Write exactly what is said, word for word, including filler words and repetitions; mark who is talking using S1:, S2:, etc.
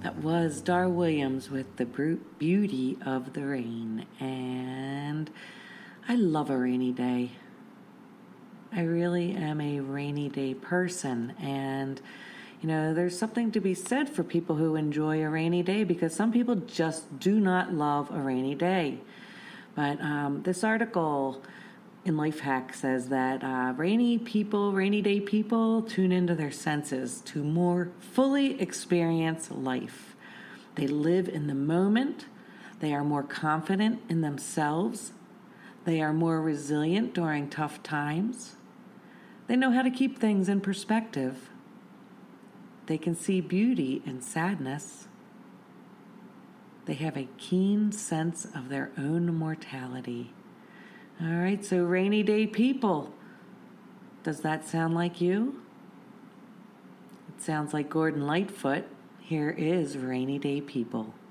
S1: That was Dar Williams with The Beauty of the Rain. And I love a rainy day. I really am a rainy day person. And, you know, there's something to be said for people who enjoy a rainy day because some people just do not love a rainy day. But um, this article in Lifehack says that uh, rainy people, rainy day people tune into their senses to more fully experience life. They live in the moment. They are more confident in themselves. They are more resilient during tough times. They know how to keep things in perspective. They can see beauty in sadness. They have a keen sense of their own mortality. All right, so rainy day people. Does that sound like you? It sounds like Gordon Lightfoot. Here is Rainy Day People.